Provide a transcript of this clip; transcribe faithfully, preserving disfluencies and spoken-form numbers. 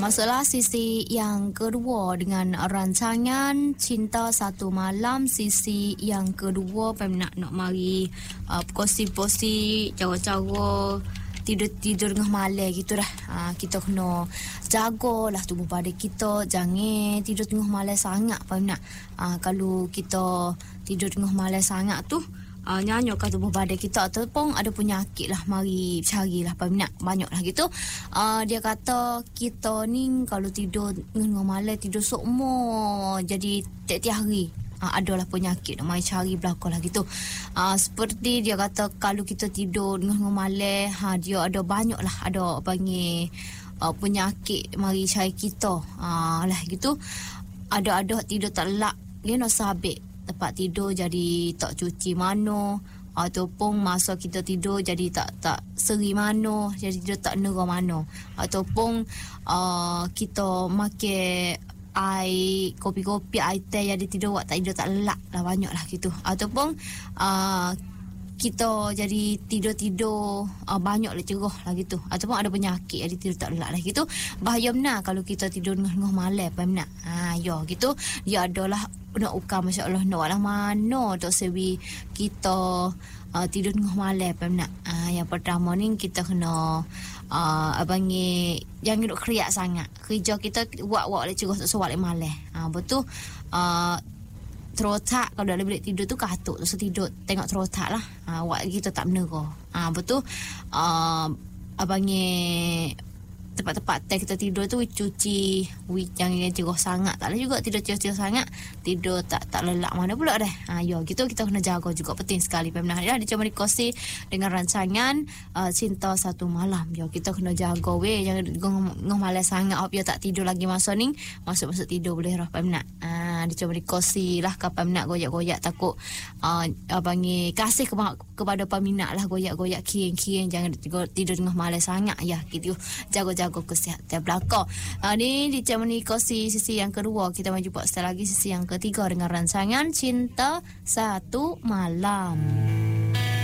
Masuklah sisi yang kedua dengan rancangan Cinta Satu Malam. Sisi yang kedua Pemnak nak mari uh, posi-posi cara-cara tidur-tidur tengah malam gitu dah. Uh, kita kena jagalah tubuh badan kita, jangan tidur tengah malam sangat Pemnak. Uh, kalau kita tidur tengah malam sangat tu Uh, nyanyokkan tubuh badan kita ataupun ada penyakit lah, mari carilah peminat banyak lah gitu. Uh, dia kata kita ni kalau tidur tengah malam tidur sokmo jadi tiap-tiap hari uh, adalah penyakit, mari cari belakang lah gitu. Uh, seperti dia kata kalau kita tidur tengah malam, ha, dia ada banyak lah, ada panggil uh, penyakit mari cari kita uh, lah gitu. Ada-ada tidur tak lelak, dia nak sabit tempat tidur jadi tak cuci mano, ataupun masa kita tidur jadi tak tak seri mano, jadi tidur tak nera mano, ataupun uh, kita makan air kopi-kopi, air teh jadi tidur buat tak tidur tak lelak lah, banyak lah gitu. Ataupun uh, kita jadi tidur-tidur uh, banyak lah cerah lah gitu, ataupun ada penyakit jadi tidur tak lelak lah gitu. Bahaya benar kalau kita tidur tengah malam Pemnak. Ha ya gitu. Dia adalah nak ukam masya-Allah nak lah mana tak sebi kita uh, tidur tengah malam Pemnak. Ha, yang pertama ni kita kena uh, abangi jangan duk kriak sangat. Kerja kita buat-buat le cerah tak soal malam. Ha betul. Uh, terotak kalau dah boleh tidur tu katuk tu tidur tengok terotak lah. Ha buat kita tak menera. Ha betul. Uh, abangi tempat-tempat teh kita tidur tu cuci, wi jangan cerah sangat, taklah juga tidur cerah-cerah sangat, tidur tak tak lelak mana pula dah. Ha ya gitu, kita kena jaga juga, penting sekali Pemnak. Ya dia cuma dikosi dengan rancangan uh, Cinta Satu Malam. Ya kita kena jaga weh, jangan ngah malas sangat hop ya tak tidur lagi masa ni, masuk-masuk tidur boleh roh Pemnak. Ha dia cuma dikosi lah ke Pemnak, goyak-goyak takut uh, abangi kasih ke, kepada peminat lah, goyak-goyak kieng-kieng, jangan tidur tengah malas sangat ya gitu. Jaga-jaga kesihatan belakang. Uh, ni di Cemani Kosi sisi yang kedua. Kita maju jumpa sekali lagi sisi yang ketiga dengan rancangan Cinta Satu Malam.